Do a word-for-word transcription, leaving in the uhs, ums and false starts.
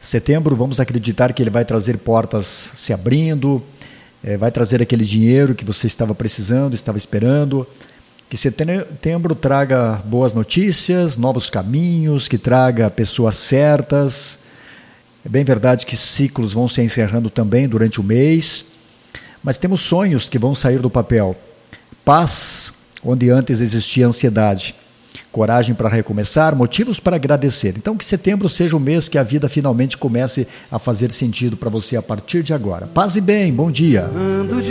Setembro, vamos acreditar que ele vai trazer portas se abrindo, é, vai trazer aquele dinheiro que você estava precisando, estava esperando. Que setembro traga boas notícias, novos caminhos, que traga pessoas certas. É bem verdade que ciclos vão se encerrando também durante o mês, mas temos sonhos que vão sair do papel. Paz, onde antes existia ansiedade. Coragem para recomeçar, motivos para agradecer. Então que setembro seja o mês que a vida finalmente comece a fazer sentido para você a partir de agora. Paz e bem, bom dia.